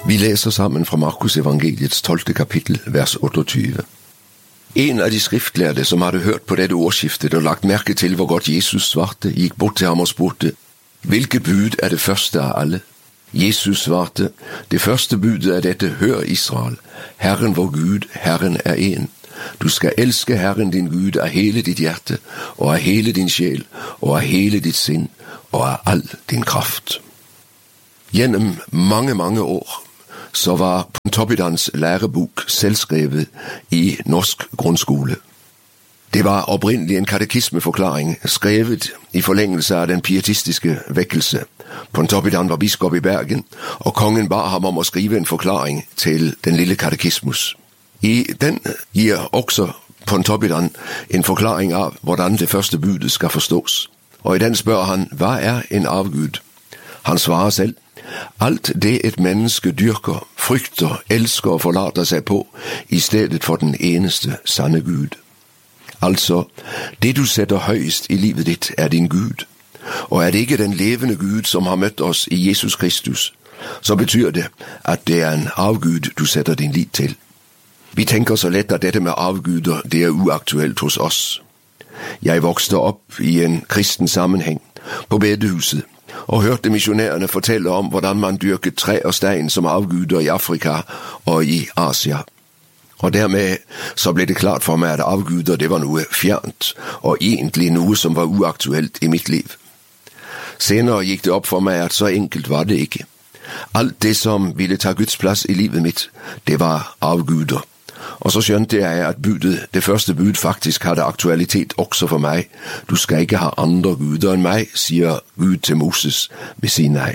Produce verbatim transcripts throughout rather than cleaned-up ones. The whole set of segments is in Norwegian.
Vi læser sammen fra Markus evangeliets tolvte kapitel, vers otteogtyve. En af de skriftlærde, som havde hørt på dette ordskiftet og lagt mærke til, hvor godt Jesus svarte, gik bort til ham og spurgte, hvilket bud er det første af alle? Jesus svarte, det første budet er dette, hør Israel, Herren vor Gud, Herren er en. Du skal elske Herren din Gud af hele dit hjerte, og af hele din sjæl, og af hele dit sind, og af al din kraft. Gennem mange, mange år, så var Pontoppidans lærebok selvskrevet i norsk grundskole. Det var oprindeligt en katekismeforklaring, skrevet i forlængelse af den pietistiske vækkelse. Pontoppidan var biskop i Bergen, og kongen bar ham om at skrive en forklaring til den lille katekismus. I den giver også Pontoppidan en forklaring af, hvordan det første budet skal forstås. Og i den spørger han, hvad er en avgud? Han svarer selv, alt det et menneske dyrker, frygter, elsker og forlater sig på, i stedet for den eneste sande Gud. Altså, det du sætter højst i livet dit er din Gud. Og er det ikke den levende Gud, som har mødt os i Jesus Kristus, så betyder det, at det er en avgud, du sætter din lid til. Vi tænker så let, at dette med avguder, det er uaktuelt hos os. Jeg voksede op i en kristen sammenhæng på bedehuset, og hørte missionærerne fortælle om, hvordan man dyrkede træ og sten som avguder i Afrika og i Asia. Og dermed så blev det klart for mig, at avguder det var noget fjernt, og egentlig noget, som var uaktuelt i mit liv. Senere gik det op for mig, at så enkelt var det ikke. Alt det, som ville tage Guds plads i livet mit, det var avguder. Og så skjønte jeg, at budet, det første bud faktisk havde aktualitet også for mig. Du skal ikke have andre guder end mig, siger Gud til Moses ved sin nej.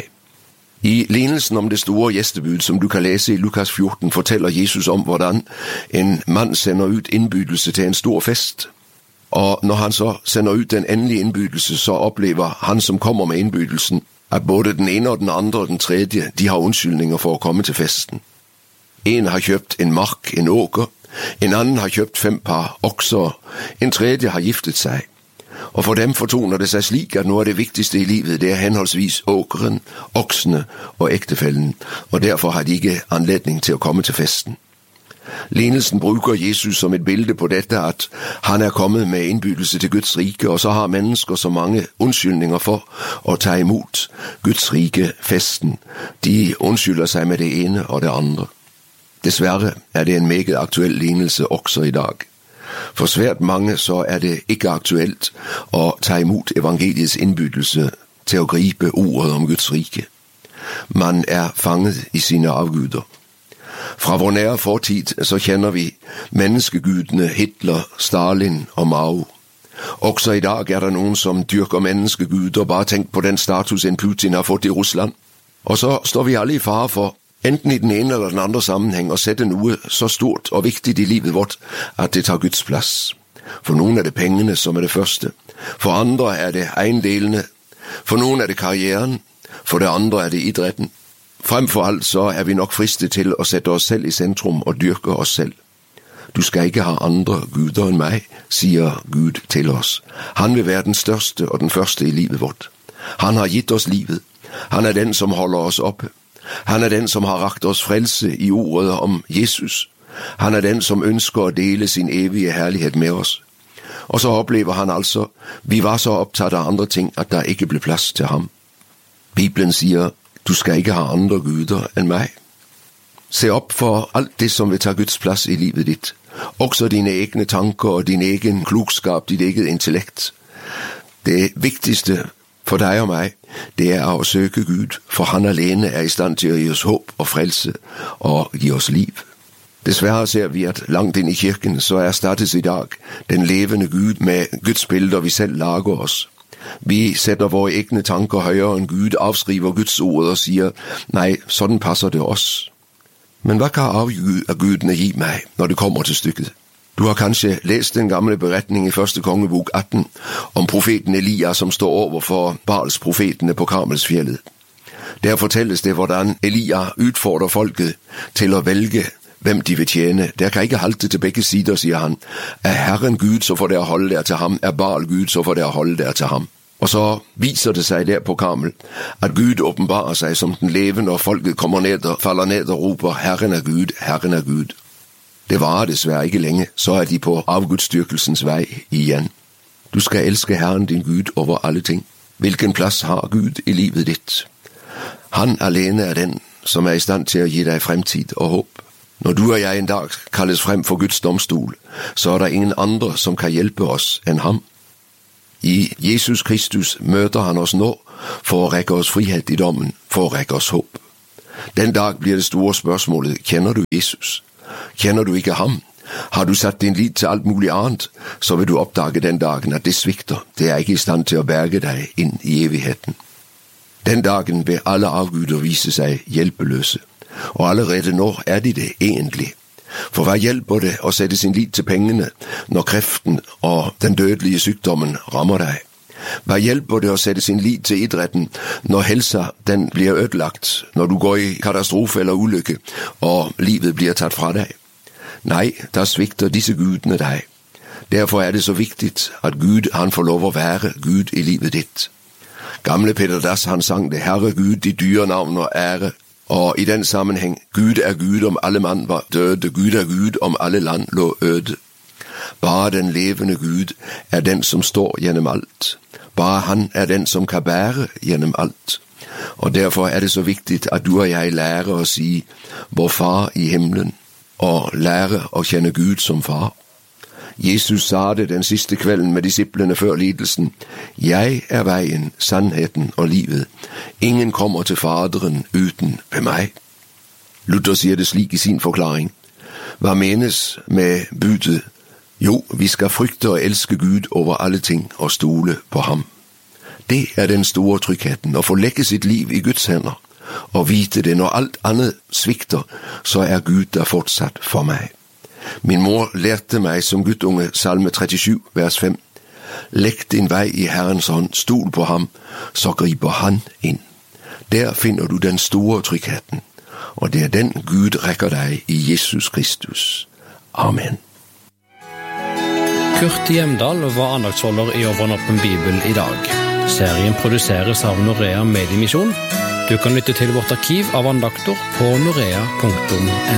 I lignelsen om det store gæstebud, som du kan læse i Lukas fjorten, fortæller Jesus om, hvordan en mand sender ud indbydelse til en stor fest. Og når han så sender ud den endelige indbydelse, så oplever han, som kommer med indbydelsen, at både den ene og den andre og den tredje, de har undskyldninger for at komme til festen. En har købt en mark, en åker, en anden har købt fem par okser, en tredje har giftet sig. Og for dem fortoner det sig slik, at noget af det vigtigste i livet, det er henholdsvis åkeren, oksene og ægtefælden, og derfor har de ikke anledning til at komme til festen. Lignelsen bruger Jesus som et billede på dette, at han er kommet med indbydelse til Guds rige, og så har mennesker så mange undskyldninger for at tage imod Guds rige festen. De undskylder sig med det ene og det andre. Desværre er det en meget aktuel lignelse også i dag. For svært mange så er det ikke aktuelt at tage imod evangeliets indbydelse til at gribe ordet om Guds rige. Man er fanget i sine afguder. Fra vor nære fortid så kender vi menneskegudene Hitler, Stalin og Mao. Også i dag er der nogen, som dyrker menneskeguder, bare tænk på den status, en Putin har fået i Rusland. Og så står vi alle i fare for, enten i den ene eller den andre sammenhæng, at sætte noget så stort og vigtigt i livet vort, at det tager Guds plads. For nogle er det pengene, som er det første. For andre er det ejendelene. For nogle er det karrieren. For det andre er det idrætten. Frem for alt så er vi nok fristet til at sætte os selv i centrum og dyrke os selv. Du skal ikke have andre guder end mig, siger Gud til os. Han vil være den største og den første i livet vort. Han har givet os livet. Han er den, som holder os oppe. Han er den, som har rakt os frelse i ordet om Jesus. Han er den, som ønsker at dele sin evige herlighed med os. Og så oplever han altså, vi var så optaget af andre ting, at der ikke blev plads til ham. Bibelen siger, du skal ikke have andre guder end mig. Se op for alt det, som vil tage Guds plads i livet dit. Også dine egne tanker og din egen klugskab, dit eget intellekt. Det vigtigste for dig og mig, det er at søge Gud, for han alene er i stand til at give os håb og frelse og give os liv. Desværre ser vi, at langt ind i kirken, så erstattes i dag den levende Gud med Guds billeder, vi selv lager os. Vi sætter vores egne tanker højere end Gud, afskriver Guds ord og siger, nej, sådan passer det os. Men hvad kan afgudene give mig, når det kommer til stykket? Du har kanskje læst den gamle beretning i første kongebog atten om profeten Elia, som står over for Baals profetene på Karmelsfjellet. Der fortælles det, hvordan Elia udfordrer folket til at vælge, hvem de vil tjene. Der kan ikke halte til begge sider, siger han. Er Herren Gud, så får det at holde der til ham. Er Baal Gud, så får det at holde der til ham. Og så viser det seg der på Karmel at Gud åpenbarer seg som den levende, og folket kommer ned og faller ned og roper, Herren er Gud, Herren er Gud. Det varer dessverre ikke lenge, så er de på avgudsdyrkelsens vei igjen. Du skal elske Herren din Gud over alle ting. Hvilken plass har Gud i livet ditt? Han alene er den som er i stand til å gi deg fremtid og håp. Når du og jeg en dag kalles frem for Guds domstol, så er det ingen andre som kan hjelpe oss enn ham. I Jesus Kristus møter han oss nå for å rekke oss frihet i dommen, for å rekke oss håp. Den dag blir det store spørsmålet, kjenner du Jesus? Kjenner du ikke ham? Har du satt din lit til alt mulig annet, så vil du oppdage den dagen at det svikter. Det er ikke i stand til å berge deg inn i evigheten. Den dagen vil alle avguder vise seg hjelpeløse, og allerede nå er de det egentlig. For hva hjelper det å sette sin lit til pengene når kreften og den dødelige sykdommen rammer deg? Hva hjelper det å sette sin lit til idretten når helsa den blir ødelagt, når du går i katastrofe eller ulykke og livet blir tatt fra deg? Nei, da svikter disse gudene deg. Derfor er det så viktig at Gud han får lov å være Gud i livet ditt. Gamle Peter Dass han sang det, Herre Gud, ditt dyre navn og ære. Og i den sammenheng, Gud er Gud om alle mann var døde, Gud er Gud om alle land lå øde. Bare den levende Gud er den som står gjennom alt. Bare han er den som kan bære gjennom alt. Og derfor er det så viktig at du og jeg lærer å si vår far i himmelen, og lærer å kjenne Gud som far. Jesus sa det den siste kvelden med disiplene før lidelsen. Jeg er veien, sannheten og livet. Ingen kommer til Faderen uten ved meg. Luther sier det slik i sin forklaring. Hva menes med budet? Jo, vi skal frykte og elske Gud over alle ting og stole på ham. Det er den store tryggheten, å få legge sitt liv i Guds hender, og vite det når alt annet svikter, så er Gud der fortsatt for meg. Min mor lærte meg som guttunge salme trettisju, vers fem. Legg din vei i Herrens hånd, stol på ham, så griper han inn. Der finner du den store tryggheten, og det er den Gud rekker deg i Jesus Kristus. Amen. Kurt Hjemdal var andaktsholder i Over en åpen bibel i dag. Serien produseres av Norea Mediemisjon. Du kan lytte til vårt arkiv av andakter på norea punktum no.